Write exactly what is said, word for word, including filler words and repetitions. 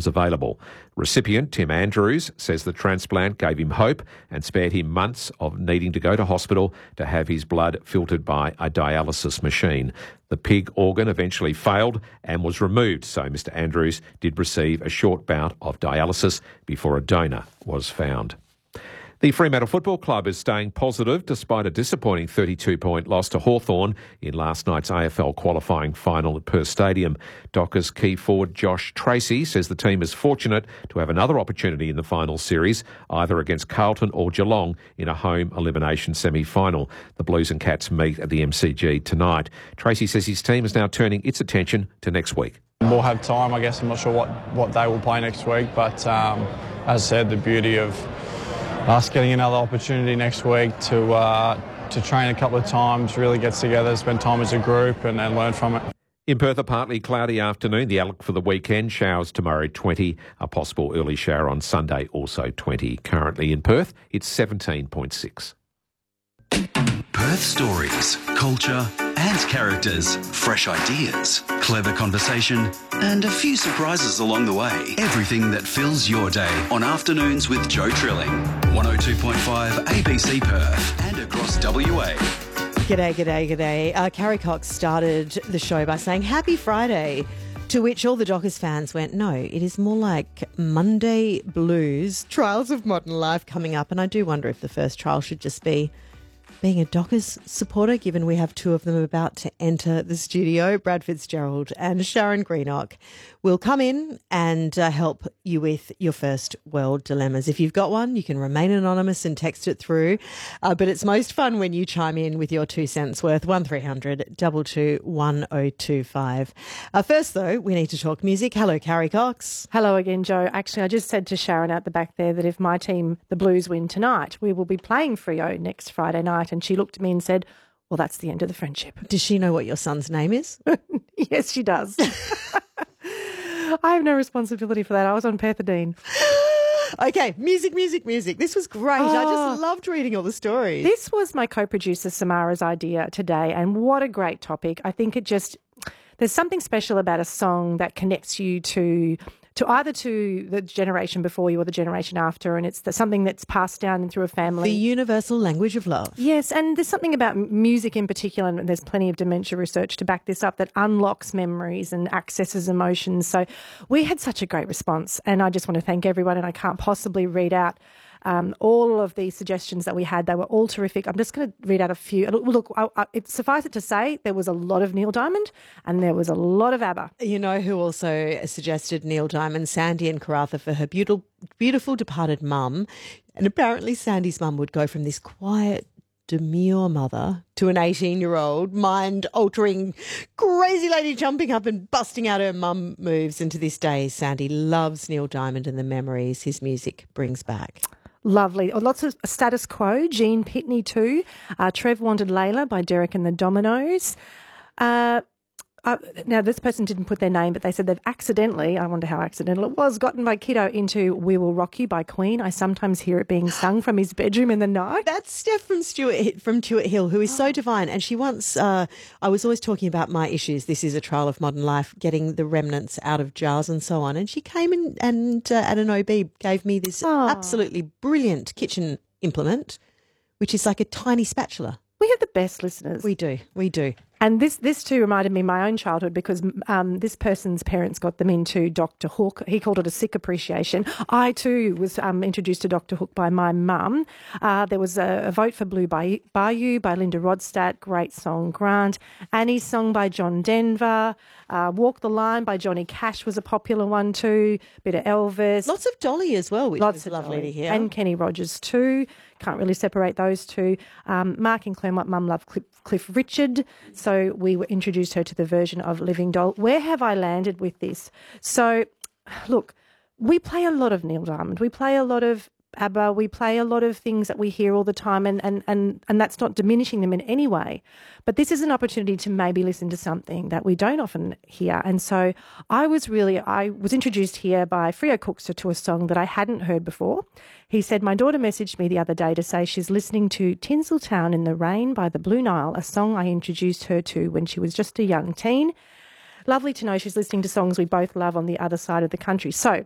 becomes available. Recipient Tim Andrews says the transplant gave him hope and spared him months of needing to go to hospital to have his blood filtered by a dialysis machine. The pig organ eventually failed and was removed, so Mister Andrews did receive a short bout of dialysis before a donor was found. The Fremantle Football Club is staying positive despite a disappointing thirty-two point loss to Hawthorn in last night's A F L qualifying final at Perth Stadium. Dockers key forward Josh Tracy says the team is fortunate to have another opportunity in the final series, either against Carlton or Geelong in a home elimination semi-final. The Blues and Cats meet at the M C G tonight. Tracy says his team is now turning its attention to next week. We'll have time, I guess. I'm not sure what, what they will play next week, but um, as I said, the beauty of us getting another opportunity next week to uh, to train a couple of times, really get together, spend time as a group and, and learn from it. In Perth, a partly cloudy afternoon. The outlook for the weekend, showers tomorrow twenty, a possible early shower on Sunday also twenty. Currently in Perth, it's seventeen point six. Perth stories, culture and characters, fresh ideas, clever conversation and a few surprises along the way. Everything that fills your day on Afternoons with Joe Trilling. one oh two point five A B C Perth and across W A. G'day, g'day, g'day. Uh, Carrie Cox started the show by saying happy Friday, to which all the Dockers fans went, no, it is more like Monday Blues, Trials of Modern Life coming up. And I do wonder if the first trial should just be being a Dockers supporter, given we have two of them about to enter the studio. Brad Fitzgerald and Sharon Greenock will come in and uh, help you with your first world dilemmas. If you've got one, you can remain anonymous and text it through. Uh, but it's most fun when you chime in with your two cents worth. one three hundred two two one oh two five. Uh, first, though, we need to talk music. Hello, Carrie Cox. Hello again, Joe. Actually, I just said to Sharon out the back there that if my team, the Blues, win tonight, we will be playing Freo next Friday night. And she looked at me and said, well, that's the end of the friendship. Does she know what your son's name is? Yes, she does. I have no responsibility for that. I was on pethidine. Okay, music, music, music. This was great. Oh, I just loved reading all the stories. This was my co-producer Samara's idea today, and what a great topic. I think it just, there's something special about a song that connects you to to either to the generation before you or the generation after, and it's the, something that's passed down through a family. The universal language of love. Yes, and there's something about music in particular, and there's plenty of dementia research to back this up, that unlocks memories and accesses emotions. So we had such a great response, and I just want to thank everyone, and I can't possibly read out Um, all of the suggestions that we had. They were all terrific. I'm just going to read out a few. Look, I, I, it, suffice it to say, there was a lot of Neil Diamond and there was a lot of ABBA. You know who also suggested Neil Diamond? Sandy and Karatha for her beautiful, beautiful departed mum. And apparently Sandy's mum would go from this quiet, demure mother to an eighteen-year-old mind-altering crazy lady jumping up and busting out her mum moves. And to this day, Sandy loves Neil Diamond and the memories his music brings back. Lovely. Oh, lots of Status Quo, Gene Pitney too. Uh, Trev Wanted Layla by Derek and the Dominoes. Uh, uh, now, this person didn't put their name, but they said they've accidentally, I wonder how accidental it was, gotten my kiddo into We Will Rock You by Queen. I sometimes hear it being sung from his bedroom in the night. That's Steph from Stuart from Tuart Hill, who is so divine. And she once, uh, I was always talking about my issues. This is a trial of modern life, getting the remnants out of jars and so on. And she came in and uh, at an O B gave me this oh. absolutely brilliant kitchen implement, which is like a tiny spatula. We have the best listeners. We do. We do. And this this too reminded me of my own childhood, because um, this person's parents got them into Doctor Hook. He called it a sick appreciation. I too was um, introduced to Doctor Hook by my mum. Uh, there was a, a Vote for Blue Bayou by Linda Rodstadt, great song, Grant. Annie's Song by John Denver. Uh, Walk the Line by Johnny Cash was a popular one too. Bit of Elvis. Lots of Dolly as well, which Lots was of lovely Dolly. to hear. And Kenny Rogers too. Can't really separate those two. Um, Mark in Claremont, Mum loved Cliff, Cliff Richard. So we were introduced her to the version of Living Doll. Where have I landed with this? So, look, we play a lot of Neil Diamond. We play a lot of ABBA. We play a lot of things that we hear all the time, and, and, and, and that's not diminishing them in any way. But this is an opportunity to maybe listen to something that we don't often hear. And so I was really, I was introduced here by Freo Cookster to a song that I hadn't heard before. He said, my daughter messaged me the other day to say she's listening to Tinseltown in the Rain by the Blue Nile, a song I introduced her to when she was just a young teen. Lovely to know she's listening to songs we both love on the other side of the country. So